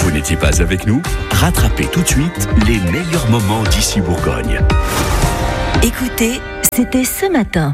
Vous n'étiez pas avec nous? Rattrapez tout de suite les meilleurs moments d'ici Bourgogne. Écoutez, c'était ce matin.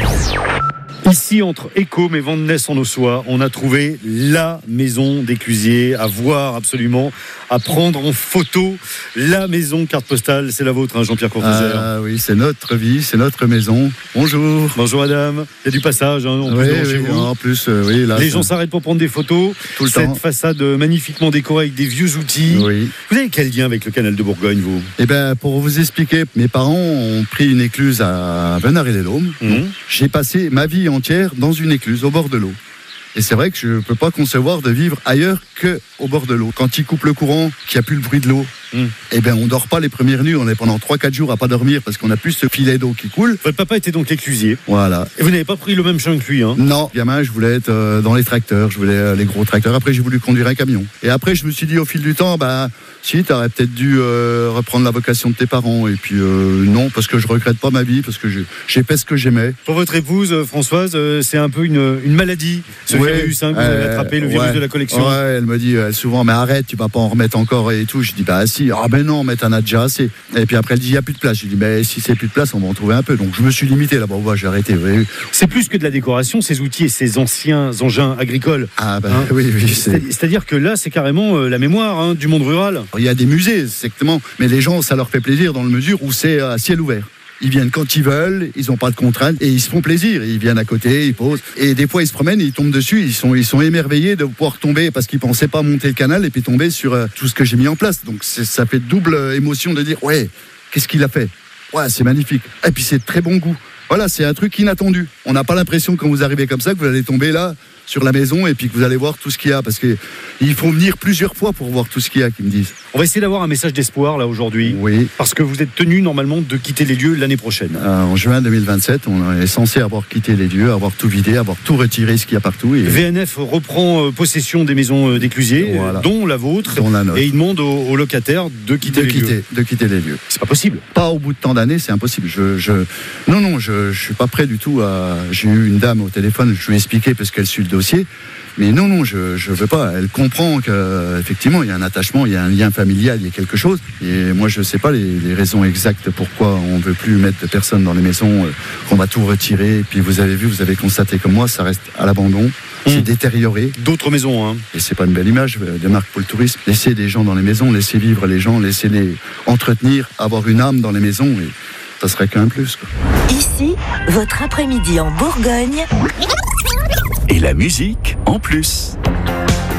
Ici, entre Écôme et Vandenesse-en-Ossois, on a trouvé la maison d'Éclusier à voir absolument, à prendre en photo. La maison carte postale, c'est la vôtre, hein, Jean-Pierre Courteser. Ah oui, c'est notre vie, c'est notre maison. Bonjour. Bonjour madame. Il y a du passage, hein, en plus, chez vous. En plus, oui. Là, les gens s'arrêtent pour prendre des photos. Tout le Cette temps. façade magnifiquement décorée avec des vieux outils. Oui. Vous avez quel lien avec le canal de Bourgogne, vous? Eh bien, pour vous expliquer, mes parents ont pris une écluse à Venard-et-les-Laumes. J'ai passé ma vie entière dans une écluse au bord de l'eau. Et c'est vrai que je ne peux pas concevoir de vivre ailleurs qu'au bord de l'eau. Quand ils coupent le courant, qu'il n'y a plus le bruit de l'eau, eh bien, on ne dort pas les premières nuits. On est pendant 3-4 jours à pas dormir parce qu'on n'a plus ce filet d'eau qui coule. Votre papa était donc éclusier. Voilà. Et vous n'avez pas pris le même chemin que lui, hein? Non, gamin, je voulais être dans les tracteurs, je voulais les gros tracteurs. Après, j'ai voulu conduire un camion. Et après, je me suis dit au fil du temps, si, t'aurais peut-être dû reprendre la vocation de tes parents. Et puis non, parce que je regrette pas ma vie, parce que j'ai fait ce que j'aimais. Pour votre épouse, Françoise, c'est un peu une maladie, ce virus, hein, que vous avez attrapé, le virus de la collection. Ouais, elle me dit souvent, mais arrête, tu vas pas en remettre encore et tout. Je dis, si, non, mais t'en as déjà assez. Et puis après, elle dit, il n'y a plus de place. Je dis, mais si c'est plus de place, on va en trouver un peu. Donc je me suis limité là-bas, j'ai arrêté. Oui. C'est plus que de la décoration, ces outils et ces anciens engins agricoles. Oui. C'est-à-dire que là, c'est carrément la mémoire du monde rural. Il y a des musées, exactement, mais les gens, ça leur fait plaisir dans la mesure où c'est à ciel ouvert. Ils viennent quand ils veulent, ils n'ont pas de contraintes et ils se font plaisir. Ils viennent à côté, ils posent. Et des fois, ils se promènent, ils tombent dessus. Ils sont émerveillés de pouvoir tomber parce qu'ils ne pensaient pas monter le canal et puis tomber sur tout ce que j'ai mis en place. Donc ça fait double émotion de dire, ouais, qu'est-ce qu'il a fait? Ouais, c'est magnifique. Et puis c'est de très bon goût. Voilà, c'est un truc inattendu. On n'a pas l'impression quand vous arrivez comme ça que vous allez tomber là sur la maison et puis que vous allez voir tout ce qu'il y a, parce qu'il faut venir plusieurs fois pour voir tout ce qu'il y a, qu'ils me disent. On va essayer d'avoir un message d'espoir là aujourd'hui, oui. Parce que vous êtes tenu normalement de quitter les lieux l'année prochaine. En juin 2027, on est censé avoir quitté les lieux, avoir tout vidé, avoir tout retiré ce qu'il y a partout. Et VNF reprend possession des maisons d'Éclusier, voilà. Dont la vôtre, dont la nôtre. Et il demande aux locataires de quitter les lieux. De quitter les lieux. C'est pas possible. Pas au bout de tant d'années, c'est impossible. Non, je suis pas prêt du tout à. J'ai eu une dame au téléphone, je lui ai expliqué parce qu'elle suit le dossier. Mais non, je veux pas. Elle comprend qu'effectivement, il y a un attachement, il y a un lien familial, il y a quelque chose. Et moi, je sais pas les raisons exactes pourquoi on veut plus mettre de personnes dans les maisons, qu'on va tout retirer. Et puis vous avez constaté comme moi, ça reste à l'abandon. C'est détérioré. D'autres maisons, hein. Et c'est pas une belle image de marque pour le tourisme. Laissez des gens dans les maisons, laissez vivre les gens, laissez-les entretenir, avoir une âme dans les maisons. Et ça serait qu'un plus, quoi. Ici, votre après-midi en Bourgogne. Et la musique en plus.